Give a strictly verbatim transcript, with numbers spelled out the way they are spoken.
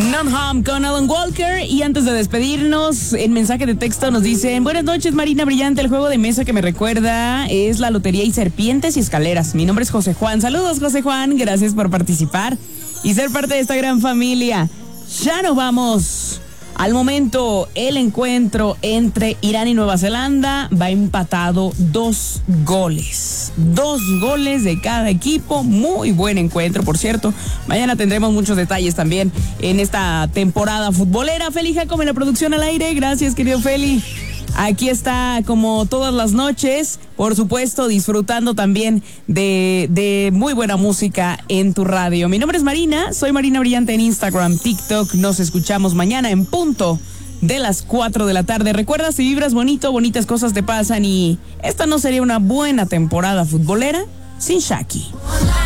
Nottingham con Alan Walker. Y antes de despedirnos, en mensaje de texto nos dicen: buenas noches, Marina Brillante. El juego de mesa que me recuerda es la lotería y serpientes y escaleras. Mi nombre es José Juan. Saludos, José Juan. Gracias por participar y ser parte de esta gran familia. Ya nos vamos. Al momento, el encuentro entre Irán y Nueva Zelanda va empatado dos goles. Dos goles de cada equipo. Muy buen encuentro, por cierto. Mañana tendremos muchos detalles también en esta temporada futbolera. Feli Jacob en la producción al aire. Gracias, querido Feli. Aquí está como todas las noches, por supuesto, disfrutando también de, de muy buena música en tu radio. Mi nombre es Marina, soy Marina Brillante en Instagram, TikTok. Nos escuchamos mañana en punto de las cuatro de la tarde. Recuerda, si vibras bonito, bonitas cosas te pasan y esta no sería una buena temporada futbolera sin Shaki.